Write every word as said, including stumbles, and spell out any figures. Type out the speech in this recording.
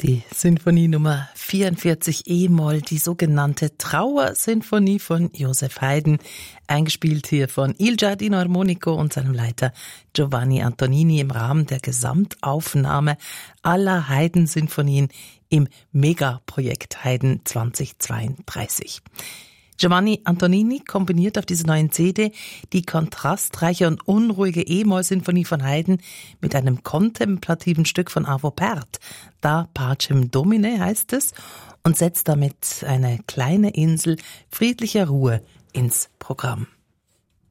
Die Sinfonie Nummer vierundvierzig E-Moll, die sogenannte Trauersinfonie von Joseph Haydn, eingespielt hier von Il Giardino Armonico und seinem Leiter Giovanni Antonini im Rahmen der Gesamtaufnahme aller Haydn-Sinfonien im Megaprojekt Haydn zweitausendzweiunddreißig. Giovanni Antonini kombiniert auf dieser neuen C D die kontrastreiche und unruhige E-Moll-Sinfonie von Haydn mit einem kontemplativen Stück von Arvo Pärt, Da Pacem Domine heißt es, und setzt damit eine kleine Insel friedlicher Ruhe ins Programm.